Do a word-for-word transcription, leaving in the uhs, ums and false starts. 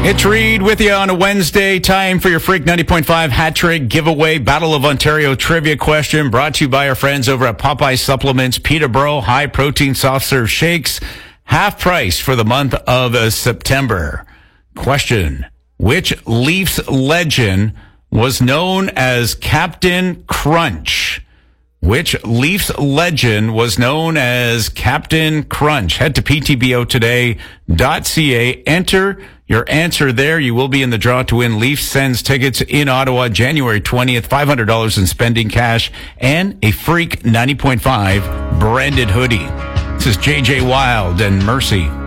It's Reed with you on a Wednesday. Time for your Freak ninety point five hat trick giveaway Battle of Ontario trivia question brought to you by our friends over at Popeye Supplements, Peterborough High Protein Soft Serve Shakes. Half price for the month of uh, September. Question. Which Leafs legend was known as Captain Crunch? Which Leafs legend was known as Captain Crunch? Head to p t b o today dot c a. Enter your answer there. You will be in the draw to win Leafs Sends tickets in Ottawa, January twentieth, five hundred dollars in spending cash, and a Freak ninety point five branded hoodie. This is J J Wild and Mercy.